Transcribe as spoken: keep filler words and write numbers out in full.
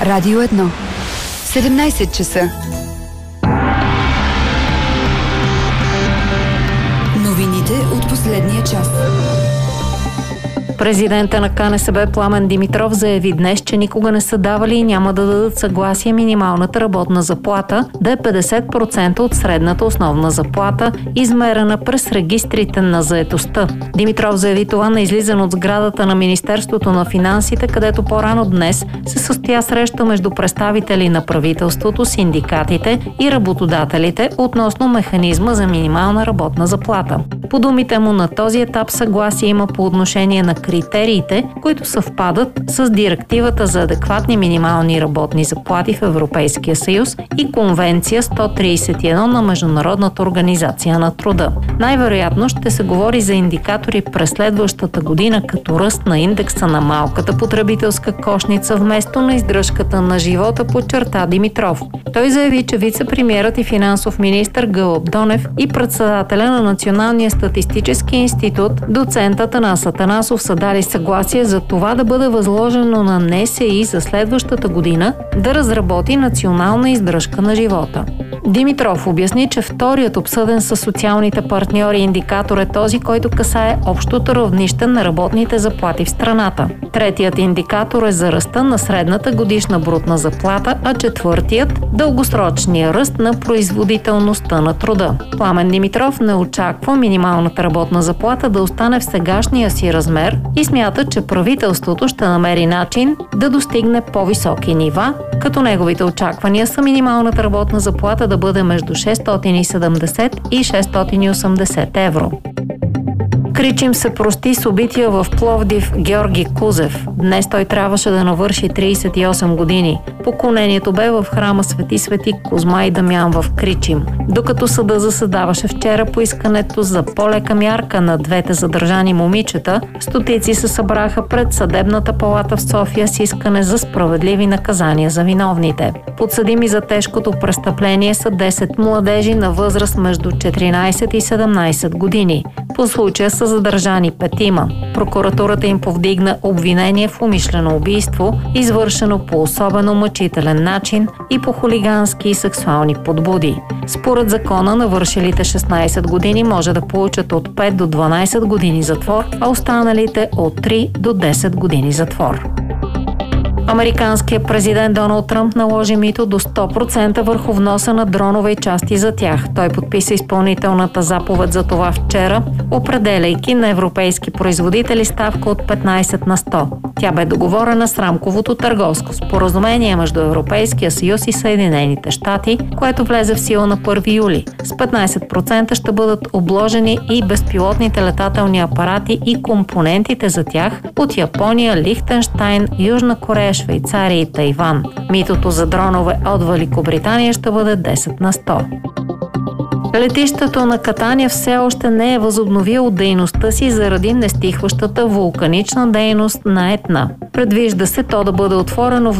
Радио едно. седемнайсет часа. Новините от последния час. Президента на КНСБ Пламен Димитров заяви днес, че никога не са давали и няма да дадат съгласие минималната работна заплата да е петдесет процента от средната основна заплата, измерена през регистрите на заетостта. Димитров заяви това на излизане от сградата на Министерството на финансите, където по-рано днес се състоя среща между представители на правителството, синдикатите и работодателите относно механизма за минимална работна заплата. По думите му, на този етап съгласие има по отношение на критериите, които съвпадат с директивата за адекватни минимални работни заплати в Европейския съюз и Конвенция сто трийсет и едно на Международната организация на труда. Най-вероятно ще се говори за индикатори през следващата година, като ръст на индекса на малката потребителска кошница вместо на издръжката на живота, подчерта Димитров. Той заяви, че вице-премиерът и финансов министър Гълъб Донев и председателя на Националния статистически институт, доцент Атанас Атанасов, са дали съгласие за това да бъде възложено на НСИ за следващата година да разработи национална издръжка на живота. Димитров обясни, че вторият обсъден със социалните партньори индикатор е този, който касае общото равнище на работните заплати в страната. Третият индикатор е за ръста на средната годишна брутна заплата, а четвъртият – дългосрочния ръст на производителността на труда. Пламен Димитров не очаква минималната работна заплата да остане в сегашния си размер и смята, че правителството ще намери начин да достигне по-високи нива, като неговите очаквания са минималната работна заплата да бъде между шестстотин и седемдесет и шестстотин и осемдесет евро. Кричим се прости с убития в Пловдив Георги Кузев. Днес той трябваше да навърши трийсет и осем години. Поклонението бе в храма Свети Свети Козма и Дамян в Кричим. Докато съда заседаваше вчера по искането за по-лека мярка на двете задържани момичета, стотици се събраха пред Съдебната палата в София с искане за справедливи наказания за виновните. Подсъдими за тежкото престъпление са десет младежи на възраст между четиринайсет и седемнайсет години. По случая са задържани петима. Прокуратурата им повдигна обвинение в умишлено убийство, извършено по особено мъчителен начин и по хулигански и сексуални подбуди. Според закона, навършилите шестнайсет години може да получат от пет до дванайсет години затвор, а останалите от три до десет години затвор. Американският президент Доналд Тръмп наложи мито до сто процента върху вноса на дронове и части за тях. Той подписа изпълнителната заповед за това вчера, определяйки на европейски производители ставка от петнайсет на сто. Тя бе договорена с рамковото търговско споразумение между Европейския съюз и Съединените щати, което влезе в сила на първи юли. С петнайсет процента ще бъдат обложени и безпилотните летателни апарати и компонентите за тях от Япония, Лихтенщайн, Южна Корея, Швейцария и Тайван. Митото за дронове от Великобритания ще бъде десет на сто. Летището на Катания все още не е възобновило дейността си заради нестихващата вулканична дейност на Етна. Предвижда се то да бъде отворено в